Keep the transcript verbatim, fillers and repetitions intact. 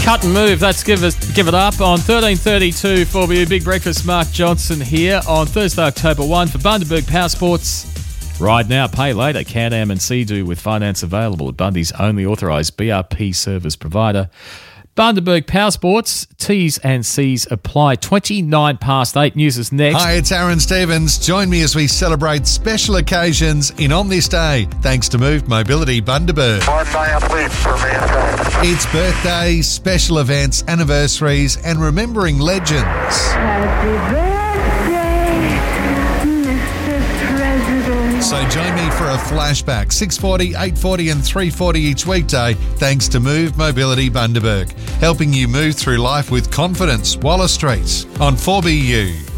Cut and move. Let's give us give it up on thirteen thirty-two for you. Big breakfast. Mark Johnson here on Thursday, October first for Bundaberg Power Sports. Ride now, pay later. Can-Am and Sea-Doo with finance available at Bundy's only authorised B R P service provider. Bundaberg Power Sports, T's and C's apply. twenty-nine past eight. News is next. Hi, it's Aaron Stevens. Join me as we celebrate special occasions in On This Day, thanks to Moved Mobility Bundaberg. One day of leap for mankind. It's birthdays, special events, anniversaries, and remembering legends. Happy birthday, Mister President. So join me for a flashback, six forty, eight forty and three forty each weekday, thanks to Moved Mobility Bundaberg, helping you move through life with confidence. Wallace Street on four B U.